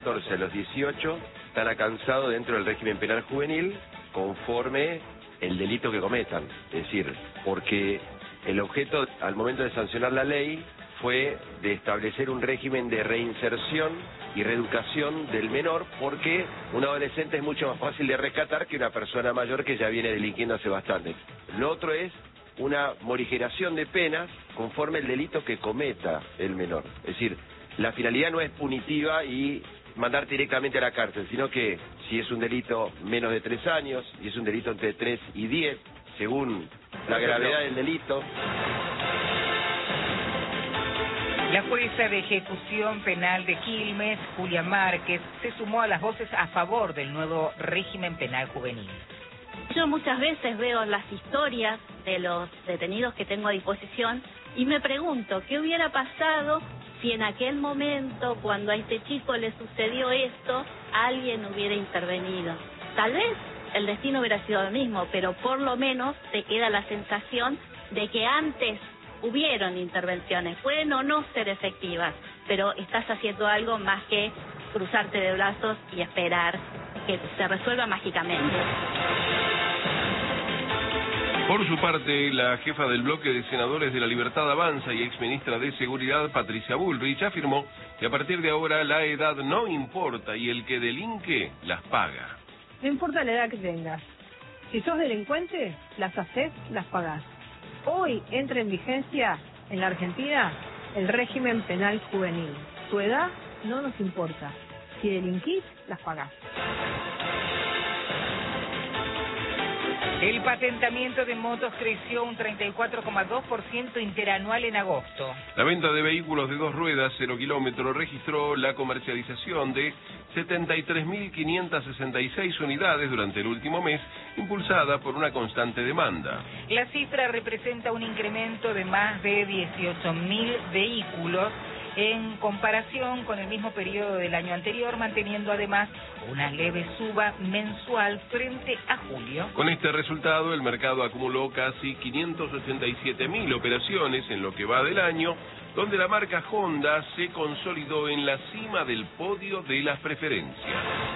14 a los 18 están alcanzados dentro del régimen penal juvenil conforme el delito que cometan. Es decir, porque el objeto al momento de sancionar la ley fue de establecer un régimen de reinserción y reeducación del menor, porque un adolescente es mucho más fácil de rescatar que una persona mayor que ya viene delinquiendo hace bastante. Lo otro es una morigeración de penas conforme el delito que cometa el menor. Es decir, la finalidad no es punitiva y mandar directamente a la cárcel, sino que si es un delito menos de 3 años, y es un delito entre 3 y 10, según la gravedad del delito. La jueza de ejecución penal de Quilmes, Julia Márquez, se sumó a las voces a favor del nuevo régimen penal juvenil. Yo muchas veces veo las historias de los detenidos que tengo a disposición y me pregunto, ¿qué hubiera pasado si en aquel momento, cuando a este chico le sucedió esto, alguien hubiera intervenido? Tal vez el destino hubiera sido el mismo, pero por lo menos te queda la sensación de que antes hubieron intervenciones, pueden o no ser efectivas, pero estás haciendo algo más que cruzarte de brazos y esperar que se resuelva mágicamente. Por su parte, la jefa del bloque de senadores de La Libertad Avanza y exministra de Seguridad, Patricia Bullrich, afirmó que a partir de ahora la edad no importa y el que delinque las paga. No importa la edad que tengas. Si sos delincuente, las haces, las pagás. Hoy entra en vigencia en la Argentina el régimen penal juvenil. Tu edad no nos importa. Si delinquís, las pagás. El patentamiento de motos creció un 34,2% interanual en agosto. La venta de vehículos de 2 ruedas, 0 kilómetros, registró la comercialización de 73.566 unidades durante el último mes, impulsada por una constante demanda. La cifra representa un incremento de más de 18.000 vehículos en comparación con el mismo periodo del año anterior, manteniendo además una leve suba mensual frente a julio. Con este resultado, el mercado acumuló casi 587.000 operaciones en lo que va del año, donde la marca Honda se consolidó en la cima del podio de las preferencias.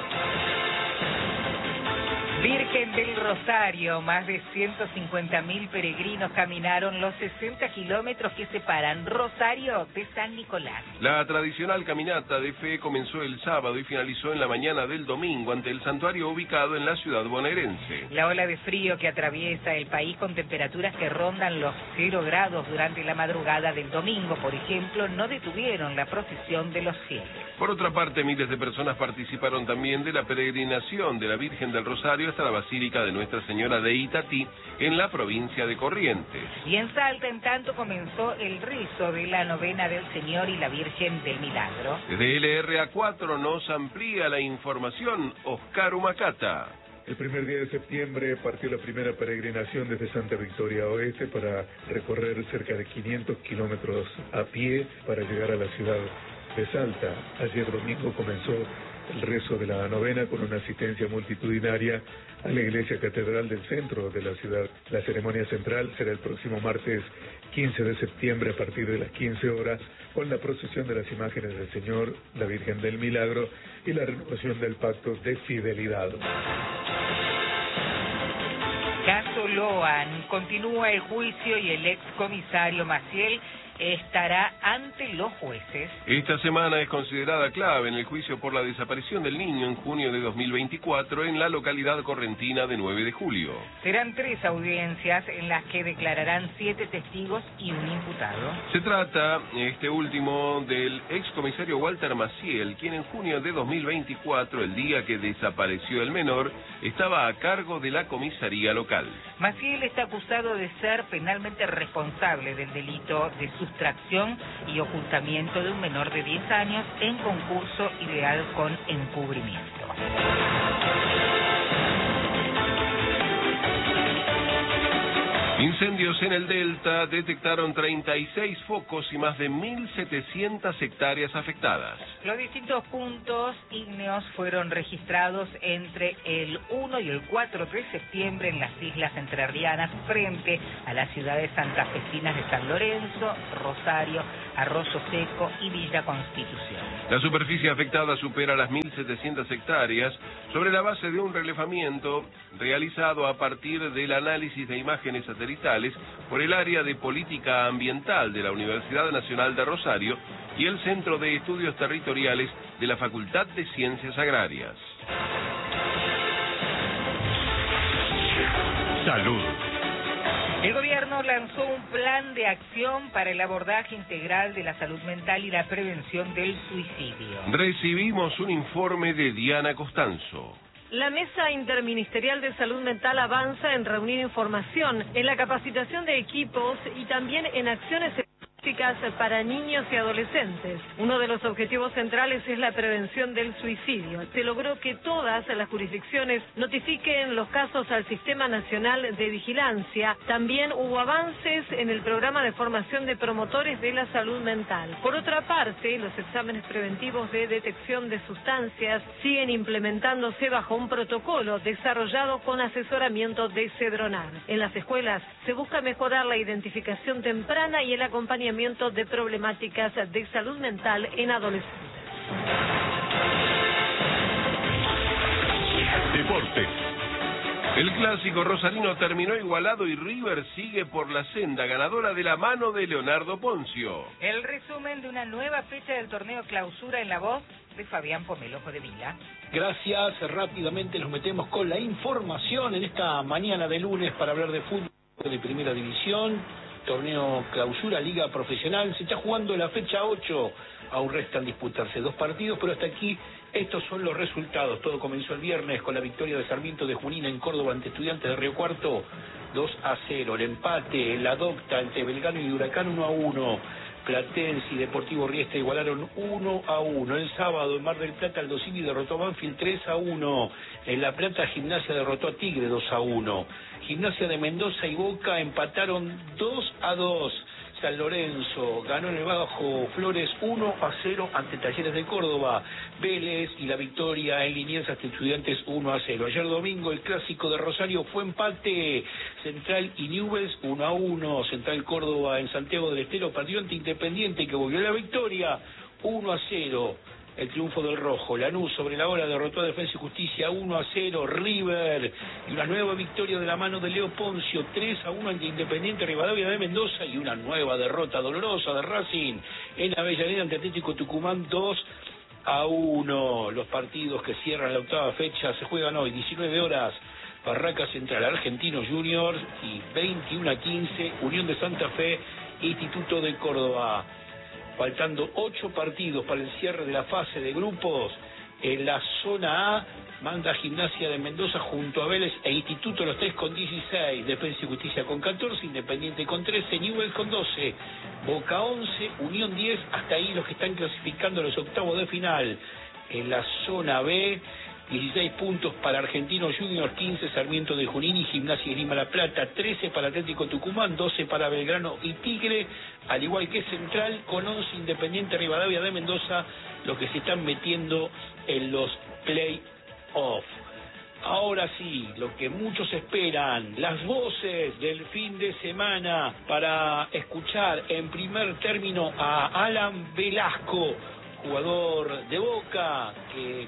Virgen del Rosario, más de 150.000 peregrinos caminaron los 60 kilómetros que separan Rosario de San Nicolás. La tradicional caminata de fe comenzó el sábado y finalizó en la mañana del domingo ante el santuario ubicado en la ciudad bonaerense. La ola de frío que atraviesa el país con temperaturas que rondan los 0 grados durante la madrugada del domingo, por ejemplo, no detuvieron la procesión de los fieles. Por otra parte, miles de personas participaron también de la peregrinación de la Virgen del Rosario hasta la Basílica de Nuestra Señora de Itatí, en la provincia de Corrientes. Y en Salta, en tanto, comenzó el rezo de la novena del Señor y la Virgen del Milagro. Desde LRA4 nos amplía la información Oscar Humacata. El primer día de septiembre partió la primera peregrinación desde Santa Victoria Oeste para recorrer cerca de 500 kilómetros a pie para llegar a la ciudad de Salta. Ayer domingo comenzó el rezo de la novena con una asistencia multitudinaria a la iglesia catedral del centro de la ciudad. La ceremonia central será el próximo martes 15 de septiembre a partir de las 15 horas con la procesión de las imágenes del Señor, la Virgen del Milagro y la renovación del pacto de fidelidad. Caso Loan, continúa el juicio y el excomisario Maciel estará ante los jueces. Esta semana es considerada clave en el juicio por la desaparición del niño en junio de 2024 en la localidad correntina de 9 de julio. Serán 3 audiencias en las que declararán 7 testigos y un imputado. Se trata, este último, del excomisario Walter Maciel, quien en junio de 2024, el día que desapareció el menor, estaba a cargo de la comisaría local. Maciel está acusado de ser penalmente responsable del delito de sustracción y ocultamiento de un menor de 10 años en concurso ilegal con encubrimiento. Incendios en el Delta detectaron 36 focos y más de 1.700 hectáreas afectadas. Los distintos puntos ígneos fueron registrados entre el 1 y el 4 de septiembre en las islas entrerrianas frente a las ciudades santafesinas de San Lorenzo, Rosario, Arroyo Seco y Villa Constitución. La superficie afectada supera las 1.700 hectáreas sobre la base de un relevamiento realizado a partir del análisis de imágenes satelitales por el área de política ambiental de la Universidad Nacional de Rosario y el Centro de Estudios Territoriales de la Facultad de Ciencias Agrarias. Salud. El gobierno lanzó un plan de acción para el abordaje integral de la salud mental y la prevención del suicidio. Recibimos un informe de Diana Costanzo. La Mesa Interministerial de Salud Mental avanza en reunir información, en la capacitación de equipos y también en acciones específicas para niños y adolescentes. Uno de los objetivos centrales es la prevención del suicidio. Se logró que todas las jurisdicciones notifiquen los casos al Sistema Nacional de Vigilancia. También hubo avances en el programa de formación de promotores de la salud mental. Por otra parte, los exámenes preventivos de detección de sustancias siguen implementándose bajo un protocolo desarrollado con asesoramiento de Cedronar. En las escuelas se busca mejorar la identificación temprana y el acompañamiento de problemáticas de salud mental en adolescentes. Deportes. El clásico rosarino terminó igualado y River sigue por la senda ganadora de la mano de Leonardo Poncio. El resumen de una nueva fecha del torneo Clausura en la voz de Fabián Pomelojo de Vila. Gracias, rápidamente nos metemos con la información en esta mañana de lunes para hablar de fútbol de primera división. Torneo Clausura, Liga Profesional, se está jugando la fecha 8, aún restan disputarse 2 partidos, pero hasta aquí estos son los resultados. Todo comenzó el viernes con la victoria de Sarmiento de Junín en Córdoba ante Estudiantes de Río Cuarto, 2-0, el empate en la Docta entre Belgrano y Huracán 1-1, Platense y Deportivo Riestra igualaron 1-1. El sábado en Mar del Plata el Aldosivi derrotó a Banfield 3-1. En La Plata Gimnasia derrotó a Tigre 2-1. Gimnasia de Mendoza y Boca empataron 2-2. San Lorenzo ganó en el Bajo Flores 1-0 ante Talleres de Córdoba. Vélez y la victoria en Liniers ante Estudiantes 1-0. Ayer domingo el clásico de Rosario fue empate. Central y Newell's 1-1. Central Córdoba en Santiago del Estero perdió ante Independiente que volvió a la victoria 1-0. El triunfo del Rojo. Lanús sobre la hora derrotó a Defensa y Justicia 1-0. River y una nueva victoria de la mano de Leo Poncio 3-1 ante Independiente Rivadavia de Mendoza y una nueva derrota dolorosa de Racing en Avellaneda ante Atlético Tucumán 2-1. Los partidos que cierran la octava fecha se juegan hoy 19 horas. Barraca Central Argentinos Juniors y 21-15 Unión de Santa Fe Instituto de Córdoba. Faltando 8 partidos para el cierre de la fase de grupos, en la zona A manda Gimnasia de Mendoza junto a Vélez e Instituto los 3 con 16, Defensa y Justicia con 14, Independiente con 13, Newell's con 12, Boca 11, Unión 10, hasta ahí los que están clasificando a los octavos de final. En la zona B, 16 puntos para Argentinos Juniors, 15 Sarmiento de Junín y Gimnasia y Lima La Plata, 13 para Atlético Tucumán, 12 para Belgrano y Tigre, al igual que Central con 11 Independiente Rivadavia de Mendoza, los que se están metiendo en los play-off. Ahora sí, lo que muchos esperan, las voces del fin de semana para escuchar en primer término a Alan Velasco, jugador de Boca, que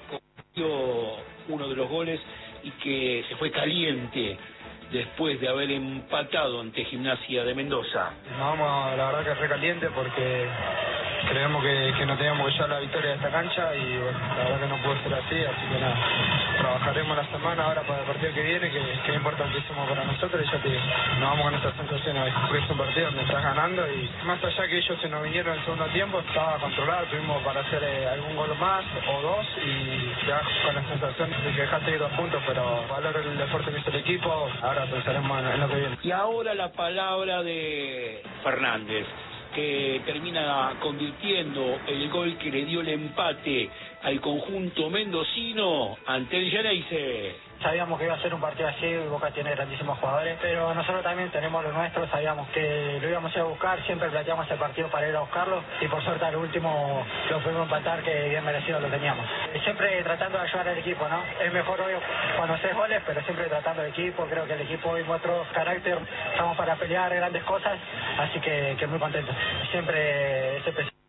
uno de los goles y que se fue caliente después de haber empatado ante Gimnasia de Mendoza. Vamos, la verdad que re caliente porque creemos que no teníamos que llevar la victoria de esta cancha y bueno, la verdad que no puede ser así que nada, trabajaremos la semana ahora para el partido que viene, que es importantísimo para nosotros y ya te digo, nos vamos con esta sensación hoy, porque es un partido donde estás ganando y más allá que ellos se nos vinieron en el segundo tiempo, estaba controlado, tuvimos para hacer algún gol más o 2 y te vas con la sensación de que dejaste ir 2 puntos, pero valoro el esfuerzo que hizo el equipo, ahora pensaremos en lo que viene. Y ahora la palabra de Fernández, que termina convirtiendo el gol que le dio el empate al conjunto mendocino ante el Geneise. sabíamos que iba a ser un partido así, Boca tiene grandísimos jugadores, pero nosotros también tenemos lo nuestro, sabíamos que lo íbamos a ir a buscar, siempre planteamos el partido para ir a buscarlo y por suerte al último lo pudimos empatar, que bien merecido lo teníamos. Siempre tratando de ayudar al equipo, ¿no? Es mejor hoy cuando haces goles, pero siempre tratando del equipo. Creo que el equipo hoy mostró carácter, estamos para pelear grandes cosas, así que muy contentos. Siempre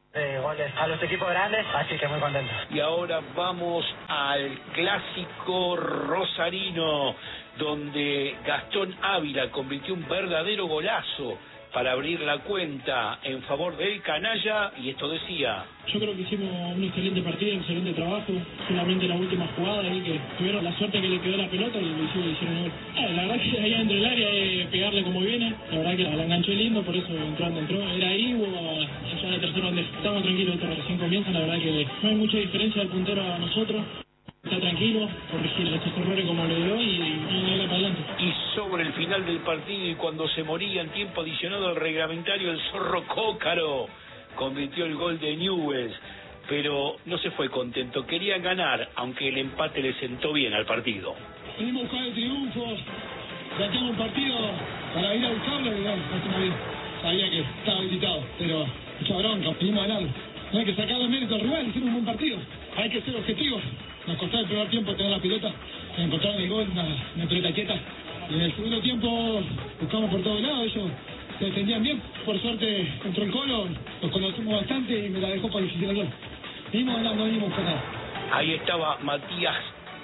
goles a los equipos grandes, así que muy contentos. Y ahora vamos al clásico rosarino, donde Gastón Ávila convirtió un verdadero golazo para abrir la cuenta en favor del canalla, y esto decía: yo creo que hicimos un excelente partido, un excelente trabajo, solamente la última jugada ahí que tuvieron la suerte que le quedó la pelota y lo hicieron gol. La verdad que allá dentro del área pegarle como viene, la verdad que la enganchó lindo, por eso entró, era ahí o ya la tercera donde estamos tranquilos, esto recién comienza, la verdad que no hay mucha diferencia del puntero a nosotros. Está tranquilo, corregir estos errores como lo dio y darle para adelante. Y sobre el final del partido y cuando se moría en tiempo adicionado al reglamentario, el zorro Cócaro convirtió el gol de Newell's, pero no se fue contento, quería ganar, aunque el empate le sentó bien al partido. Venimos a buscar el triunfo, planteamos un partido para ir a buscarlo y bueno, no bien. Sabía que estaba visitado, pero mucha bronca, venimos a ganarlo. No hay que sacarle mérito al rival, hicimos un buen partido, hay que ser objetivos. Nos costó el primer tiempo tener la pelota, encontraron el gol, una pelota quieta. Y en el segundo tiempo buscamos por todos lados, ellos se defendían bien. Por suerte entró el Colo, los conocimos bastante y me la dejó para que hiciera el gol. Vinimos ganando, no vinimos nada. Ahí estaba Matías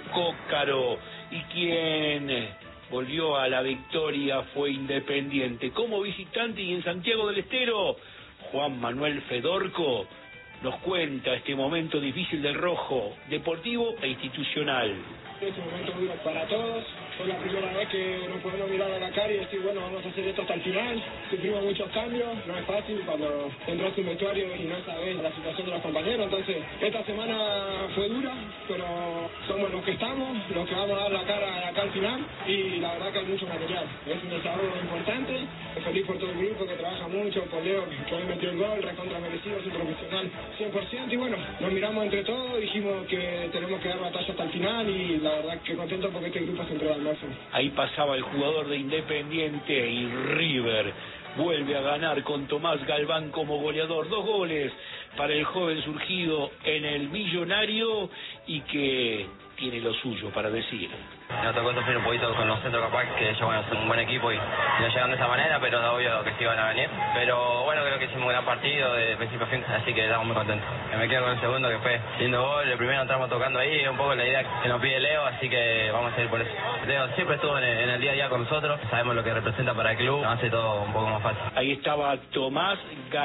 Cócaro, y quien volvió a la victoria fue Independiente. Como visitante y en Santiago del Estero, Juan Manuel Fedorco nos cuenta este momento difícil del rojo, deportivo e institucional. Es un momento duro para todos. Fue la primera vez que nos podemos mirar a la cara y decir, bueno, vamos a hacer esto hasta el final. Sufrimos muchos cambios, no es fácil cuando entras en un vestuario y no sabes la situación de los compañeros. Entonces, esta semana fue dura, pero somos los que estamos, los que vamos a dar la cara acá al final, y la verdad que hay mucho material. Es un desarrollo importante. Feliz por todo el grupo que trabaja mucho, por Leo que hoy metió el gol, recontra merecido, es un profesional 100%, y bueno, nos miramos entre todos, dijimos que tenemos que dar batalla hasta el final, y la verdad que contento porque este grupo se entrega al máximo. Ahí pasaba el jugador de Independiente, y River vuelve a ganar con Tomás Galván como goleador. 2 goles para el joven surgido en el Millonario y que tiene lo suyo para decir. Nos tocó sufrir un poquito con los centros, capaz que ellos son un buen equipo y no llegan de esa manera, pero es obvio que sí van a venir. Pero bueno, creo que hicimos un gran partido de principio a fin, así que estamos muy contentos. Me quedo con el segundo, que fue lindo gol. El primero entramos tocando ahí, es un poco la idea que nos pide Leo, así que vamos a ir por eso. Leo siempre estuvo en el día a día con nosotros, sabemos lo que representa para el club, nos hace todo un poco más fácil. Ahí estaba Tomás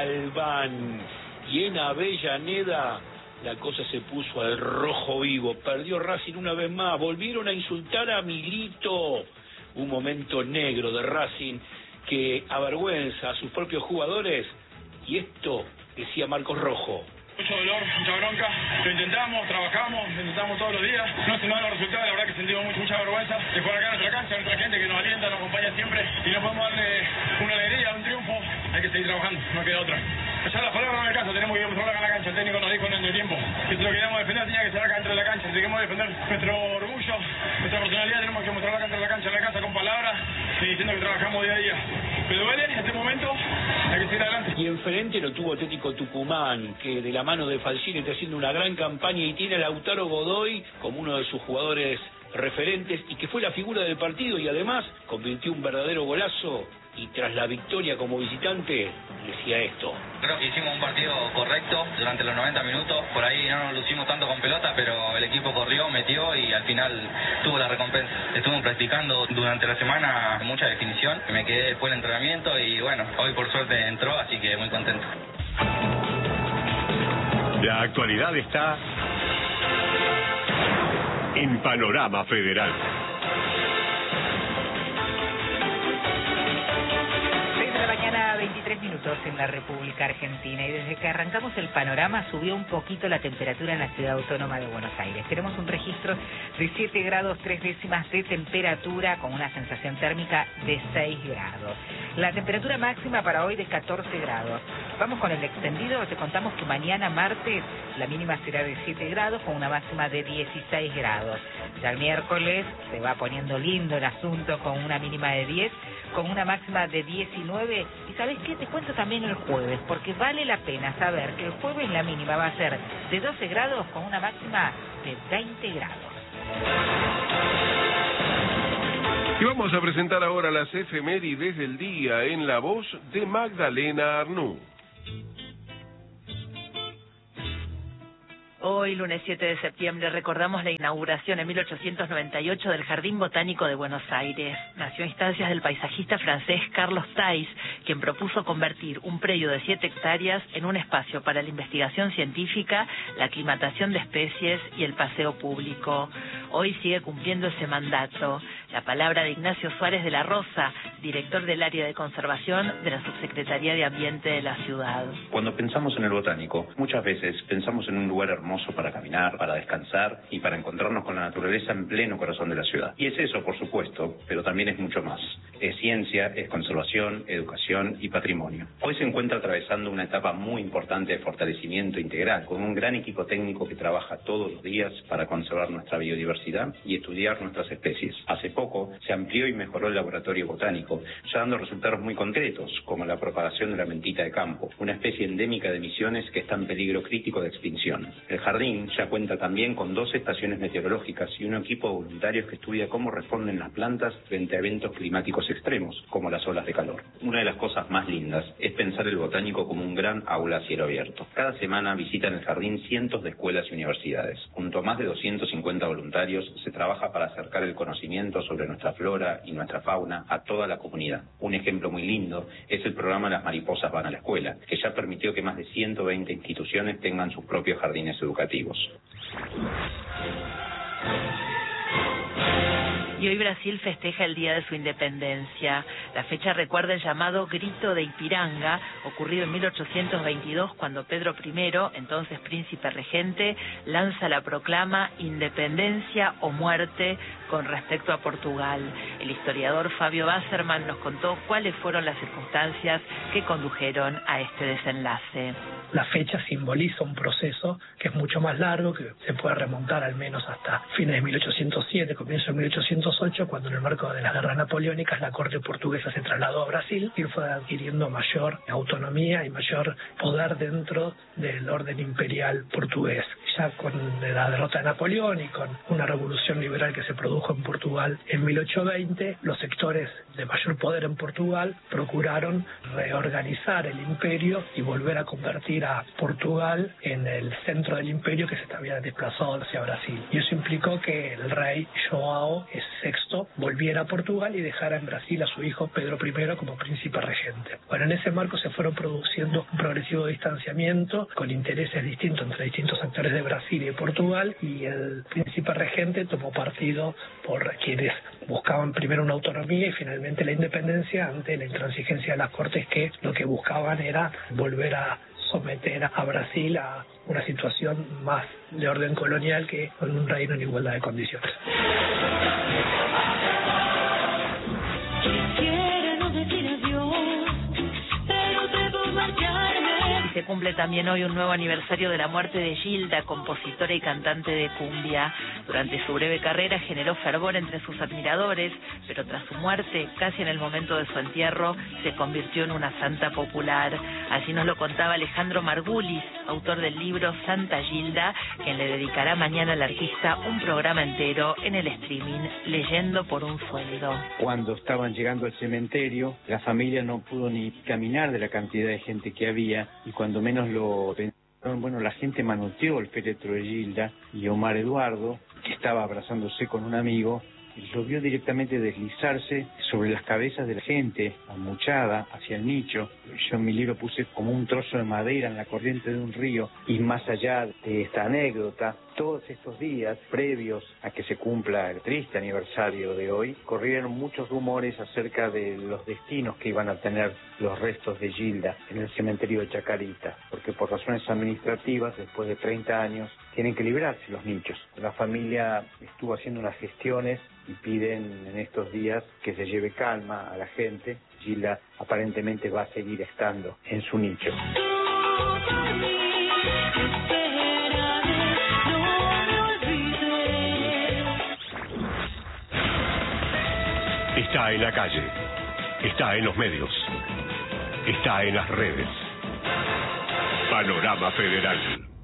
Galván, y en Avellaneda la cosa se puso al rojo vivo. Perdió Racing una vez más, volvieron a insultar a Milito. Un momento negro de Racing que avergüenza a sus propios jugadores, y esto decía Marcos Rojo. Mucho dolor, mucha bronca, lo intentamos todos los días, no se nos dan los resultados, la verdad que sentimos mucha vergüenza de jugar acá en nuestra cancha, nuestra gente que nos alienta, nos acompaña siempre, y no podemos darle una alegría, un triunfo, hay que seguir trabajando, no queda otra. Ya las palabras no me alcanzan, tenemos que demostrar acá en la cancha, el técnico nos dijo en el tiempo que si lo queríamos defender tenía que ser acá dentro de la cancha, si queremos defender nuestro orgullo, nuestra personalidad, tenemos que mostrarla acá dentro de la cancha, en la casa con palabras y diciendo que trabajamos día a día. Pero duele en este momento, hay que seguir adelante. Y enfrente lo tuvo Atlético Tucumán, que de la mano de Falcioni está haciendo una gran campaña y tiene a Lautaro Godoy como uno de sus jugadores referentes y que fue la figura del partido y además convirtió un verdadero golazo, y tras la victoria como visitante decía esto. Creo que hicimos un partido correcto durante los 90 minutos, por ahí no nos lucimos tanto con pelota, pero el equipo corrió, metió y al final tuvo la recompensa. Estuvimos practicando durante la semana mucha definición, me quedé después del entrenamiento y bueno, hoy por suerte entró, así que muy contento. La actualidad está en Panorama Federal. 23 minutos en la República Argentina, y desde que arrancamos el panorama subió un poquito la temperatura en la ciudad autónoma de Buenos Aires. Tenemos un registro de 7 grados 3 décimas de temperatura con una sensación térmica de 6 grados. La temperatura máxima para hoy de 14 grados. Vamos con el extendido, te contamos que mañana martes la mínima será de 7 grados con una máxima de 16 grados. Ya el miércoles se va poniendo lindo el asunto con una mínima de 10, con una máxima de 19. Y ¿sabes qué? Te cuento también el jueves, porque vale la pena saber que el jueves la mínima va a ser de 12 grados con una máxima de 20 grados. Y vamos a presentar ahora las efemérides del día en la voz de Magdalena Arnú. Hoy, lunes 7 de septiembre, recordamos la inauguración en 1898 del Jardín Botánico de Buenos Aires. Nació a instancias del paisajista francés Carlos Thais, quien propuso convertir un predio de 7 hectáreas en un espacio para la investigación científica, la aclimatación de especies y el paseo público. Hoy sigue cumpliendo ese mandato. La palabra de Ignacio Suárez de la Rosa, director del área de conservación de la Subsecretaría de Ambiente de la ciudad. Cuando pensamos en el botánico, muchas veces pensamos en un lugar hermoso para caminar, para descansar y para encontrarnos con la naturaleza en pleno corazón de la ciudad. Y es eso, por supuesto, pero también es mucho más. Es ciencia, es conservación, educación y patrimonio. Hoy se encuentra atravesando una etapa muy importante de fortalecimiento integral, con un gran equipo técnico que trabaja todos los días para conservar nuestra biodiversidad y estudiar nuestras especies. Hace poco se amplió y mejoró el laboratorio botánico, ya dando resultados muy concretos, como la propagación de la mentita de campo, una especie endémica de Misiones que está en peligro crítico de extinción. El jardín ya cuenta también con 2 estaciones meteorológicas y un equipo de voluntarios que estudia cómo responden las plantas frente a eventos climáticos extremos, como las olas de calor. Una de las cosas más lindas es pensar el botánico como un gran aula a cielo abierto. Cada semana visitan el jardín cientos de escuelas y universidades. Junto a más de 250 voluntarios, se trabaja para acercar el conocimiento sobre nuestra flora y nuestra fauna a toda la comunidad. Un ejemplo muy lindo es el programa Las mariposas van a la escuela, que ya permitió que más de 120 instituciones tengan sus propios jardines educativos. Y hoy Brasil festeja el día de su independencia. La fecha recuerda el llamado Grito de Ipiranga, ocurrido en 1822, cuando Pedro I, entonces príncipe regente, lanza la proclama Independencia o Muerte con respecto a Portugal. El historiador Fabio Wasserman nos contó cuáles fueron las circunstancias que condujeron a este desenlace. La fecha simboliza un proceso que es mucho más largo, que se puede remontar al menos hasta fines de 1807, comienzo de 1808, cuando en el marco de las guerras napoleónicas la corte portuguesa se trasladó a Brasil y fue adquiriendo mayor autonomía y mayor poder dentro del orden imperial portugués. Ya con la derrota de Napoleón y con una revolución liberal que se produjo en Portugal en 1820, los sectores de mayor poder en Portugal procuraron reorganizar el imperio y volver a convertir a Portugal en el centro del imperio que se había desplazado hacia Brasil. Y eso implicó que el rey João VI volviera a Portugal y dejara en Brasil a su hijo Pedro I como príncipe regente. Bueno, en ese marco se fueron produciendo un progresivo distanciamiento con intereses distintos entre distintos actores de Brasil y de Portugal, y el príncipe regente tomó partido por quienes buscaban primero una autonomía y finalmente la independencia ante la intransigencia de las cortes, que lo que buscaban era volver a someter a Brasil a una situación más de orden colonial que con un reino en igualdad de condiciones. Se cumple también hoy un nuevo aniversario de la muerte de Gilda, compositora y cantante de cumbia. Durante su breve carrera generó fervor entre sus admiradores, pero tras su muerte, casi en el momento de su entierro, se convirtió en una santa popular. Así nos lo contaba Alejandro Margulis, autor del libro Santa Gilda, quien le dedicará mañana al artista un programa entero en el streaming, Leyendo por un sueldo. Cuando estaban llegando al cementerio, la familia no pudo ni caminar de la cantidad de gente que había, y cuando menos lo pensaron, bueno, la gente manoteó el féretro de Gilda, y Omar Eduardo, que estaba abrazándose con un amigo, lo vio directamente deslizarse sobre las cabezas de la gente, amuchada hacia el nicho. Yo en mi libro puse como un trozo de madera en la corriente de un río, y más allá de esta anécdota, todos estos días, previos a que se cumpla el triste aniversario de hoy, corrieron muchos rumores acerca de los destinos que iban a tener los restos de Gilda en el cementerio de Chacarita, porque por razones administrativas, después de 30 años, tienen que librarse los nichos. La familia estuvo haciendo unas gestiones y piden en estos días que se lleve calma a la gente. Gilda aparentemente va a seguir estando en su nicho. Está en la calle, está en los medios, está en las redes. Panorama Federal.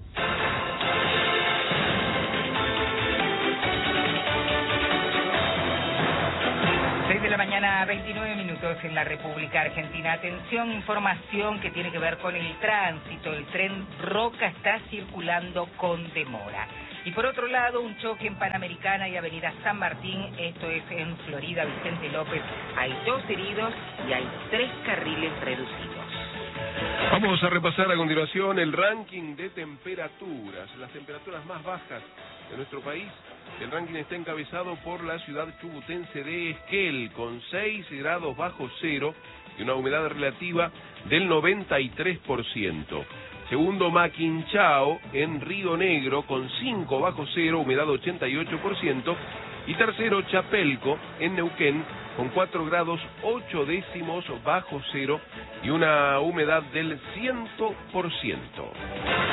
De la mañana, 29 minutos en la República Argentina. Atención, información que tiene que ver con el tránsito. El tren Roca está circulando con demora. Y por otro lado, un choque en Panamericana y Avenida San Martín, esto es en Florida Vicente López. Hay 2 heridos y hay 3 carriles reducidos. Vamos a repasar a continuación el ranking de temperaturas, las temperaturas más bajas de nuestro país. El ranking está encabezado por la ciudad chubutense de Esquel, con 6 grados bajo cero y una humedad relativa del 93%. Segundo, Maquinchao, en Río Negro, con 5 bajo cero, humedad 88%. Y tercero, Chapelco, en Neuquén, con 4 grados 8 décimos bajo cero y una humedad del 100%.